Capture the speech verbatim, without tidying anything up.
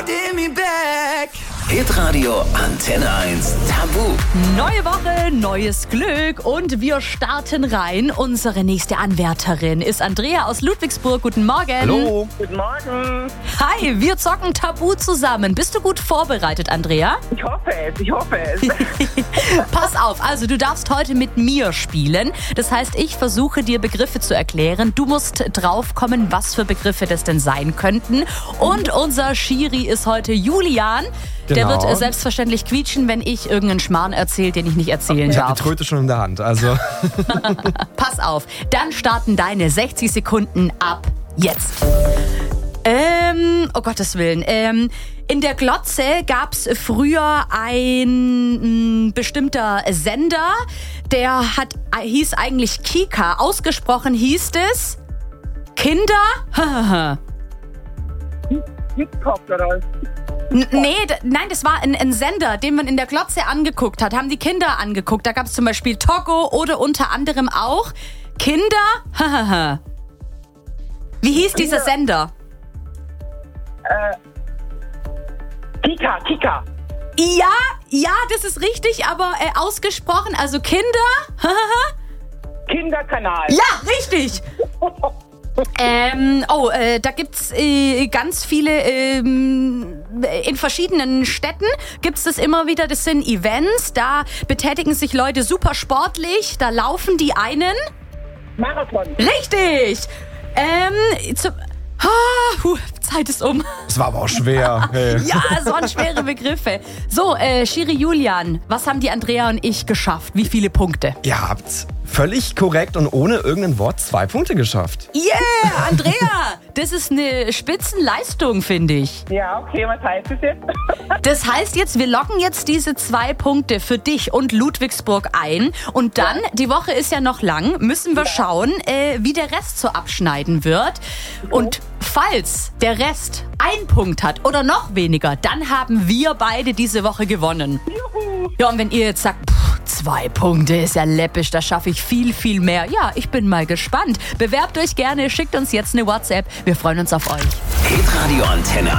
Hitradio Antenne eins Tabu. Neue Woche, neues Glück und wir starten rein. Unsere nächste Anwärterin ist Andrea aus Ludwigsburg. Guten Morgen. Hallo. Guten Morgen. Hi, wir zocken Tabu zusammen. Bist du gut vorbereitet, Andrea? Ich hoffe es, ich hoffe es. Pass auf, also du darfst heute mit mir spielen. Das heißt, ich versuche dir Begriffe zu erklären. Du musst draufkommen, was für Begriffe das denn sein könnten. Und unser Schiri ist heute Julian. Der Genau. wird selbstverständlich quietschen, wenn ich irgendeinen Schmarrn erzähle, den ich nicht erzählen Ich habe darf. die Tröte schon in der Hand, also. Pass auf, dann starten deine sechzig Sekunden ab jetzt. Ähm, oh Gottes Willen. Ähm, in der Glotze gab's früher ein m, bestimmter Sender, der hat hieß eigentlich Kika. Ausgesprochen hieß es Kinder. Hip-Hop oder? N- Nee, d- nein, das war ein, ein Sender, den man in der Glotze angeguckt hat. Haben die Kinder angeguckt. Da gab es zum Beispiel Togo oder unter anderem auch Kinder. Wie hieß dieser Sender? Äh, Kika, Kika. Ja, ja, das ist richtig, aber äh, ausgesprochen, also Kinder. Kinderkanal. Ja, richtig. Ähm, oh, äh, da gibt's äh, ganz viele, ähm, in verschiedenen Städten gibt's das immer wieder, das sind Events, da betätigen sich Leute super sportlich, da laufen die einen. Marathon. Richtig! Ähm, zu, ah, huh, Zeit ist um. Das war aber auch schwer. Hey. Ja, so waren schwere Begriffe. So, äh, Schiri Julian, was haben die Andrea und ich geschafft? Wie viele Punkte? Ihr habt völlig korrekt und ohne irgendein Wort zwei Punkte geschafft. Yeah, Andrea, das ist eine Spitzenleistung, finde ich. Ja, okay, was heißt das jetzt? Das heißt jetzt, wir loggen jetzt diese zwei Punkte für dich und Ludwigsburg ein. Und dann, die Woche ist ja noch lang, müssen wir schauen, äh, wie der Rest so abschneiden wird. Und falls der Rest einen Punkt hat oder noch weniger, dann haben wir beide diese Woche gewonnen. Juhu. Ja, und wenn ihr jetzt sagt, pff, zwei Punkte ist ja läppisch, da schaffe ich viel, viel mehr. Ja, ich bin mal gespannt. Bewerbt euch gerne, schickt uns jetzt eine WhatsApp. Wir freuen uns auf euch. Hitradio Antenne